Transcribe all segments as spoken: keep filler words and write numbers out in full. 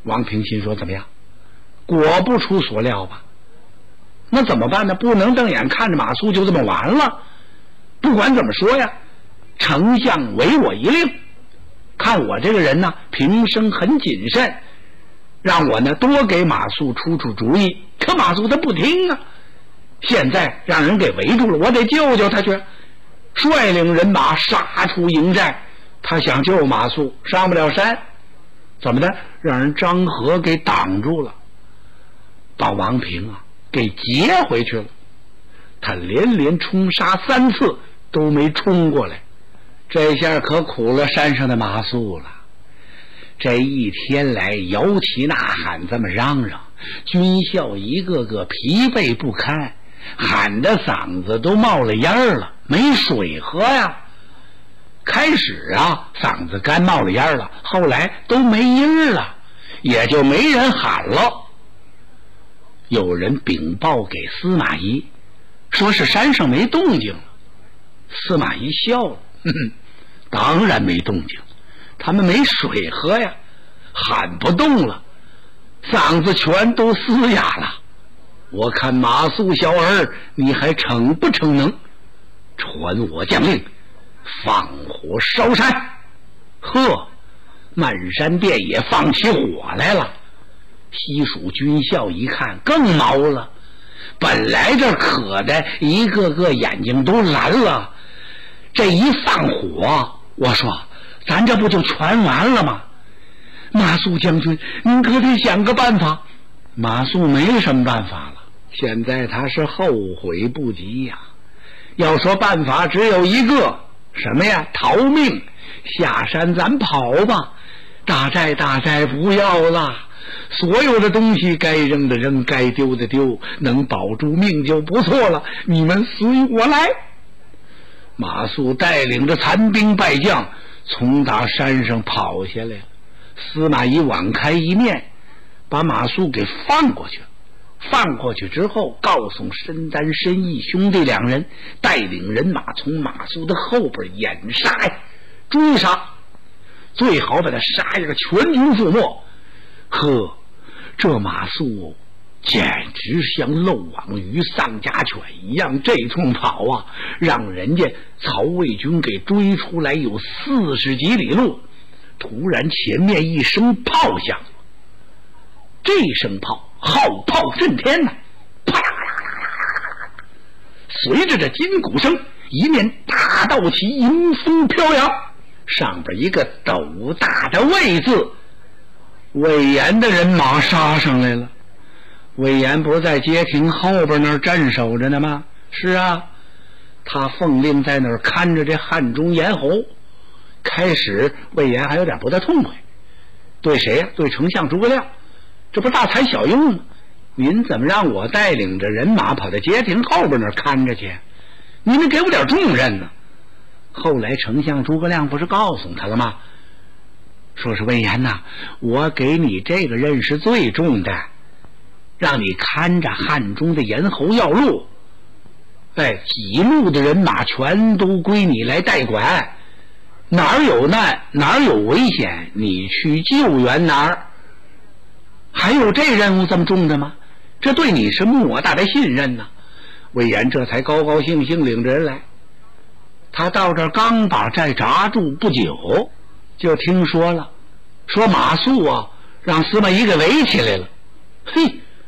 王平心说怎么样？果不出所料吧？那怎么办呢？不能瞪眼看着马谡就这么完了。不管怎么说呀，丞相违我一令，看我这个人呢平生很谨慎，让我呢多给马谡出出主意。可马谡他不听啊，现在让人给围住了，我得救救他去。率领人马杀出营寨，他想救马谡上不了山，怎么的？让人张合给挡住了，把王平啊给劫回去了。他连连冲杀三次都没冲过来，这下可苦了山上的马谡了。这一天来摇旗呐喊，这么嚷嚷，军校一个个疲惫不堪，喊的嗓子都冒了烟了，没水喝呀。开始啊嗓子干冒了烟了，后来都没音了，也就没人喊了。有人禀报给司马懿，说是山上没动静了。司马懿笑了，呵呵，当然没动静，他们没水喝呀，喊不动了，嗓子全都嘶哑了。我看马谡小儿，你还逞不逞能？传我将令，放火烧山。呵，漫山遍野放起火来了。西蜀军校一看更毛了，本来这渴的一个个眼睛都蓝了，这一放火，我说咱这不就全完了吗？马谡将军，您可得想个办法。马谡没什么办法了，现在他是后悔不及呀。要说办法只有一个，什么呀？逃命，下山咱跑吧。大寨大寨不要了，所有的东西该扔的扔，该丢的丢，能保住命就不错了，你们随我来。马谡带领着残兵败将从打山上跑下来了。司马懿网开一面，把马谡给放过去了。放过去之后，告诉申丹、申义兄弟两人带领人马从马谡的后边掩杀呀，追杀，最好把他杀一个全军覆没。呵，这马谡简直像漏网鱼丧家犬一样，这通跑啊，让人家曹魏军给追出来有四十几里路。突然前面一声炮响，这声炮号炮震天呐，啪啦啦啦啦啦，随着这金鼓声，一面大道旗迎风飘扬，上边一个斗大的魏字，魏延的人马杀上来了。魏延不是在街亭后边那儿镇守着呢吗？是啊，他奉令在那儿看着这汉中咽喉。开始魏延还有点不太痛快，对谁呀？对丞相诸葛亮，这不大材小用吗？您怎么让我带领着人马跑到街亭后边那儿看着去？你们给我点重任呢。后来丞相诸葛亮不是告诉他了吗？说是魏延呐，我给你这个任是最重的，让你看着汉中的咽喉要路，哎，几路的人马全都归你来代管，哪儿有难哪儿有危险你去救援哪儿。还有这任务这么重的吗？这对你是莫大的信任呢。魏延这才高高兴兴领着人来。他到这儿刚把寨扎住不久，就听说了，说马谡啊让司马懿给围起来了。嘿，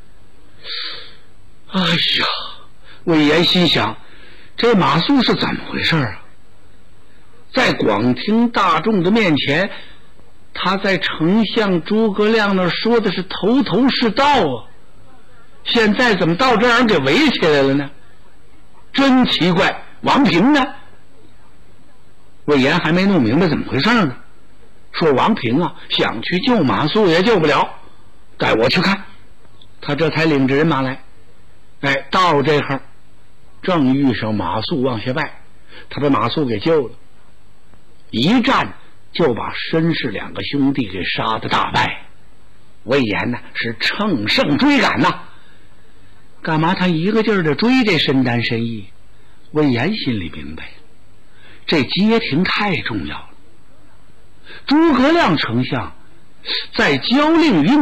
哎呀，魏延心想，这马谡是怎么回事啊？在广听大众的面前，他在丞相诸葛亮那儿说的是头头是道啊，现在怎么到这儿给围起来了呢？真奇怪。王平呢？魏延还没弄明白怎么回事呢，说王平啊想去救马谡也救不了，带我去看。他这才领着人马来，哎，到这会儿正遇上马谡往下败，他把马谡给救了，一战就把申氏两个兄弟给杀得大败。魏延呢是乘胜追赶呐，干嘛他一个劲儿的追这申丹申义？魏延心里明白，这街亭太重要了。诸葛亮丞相在交令于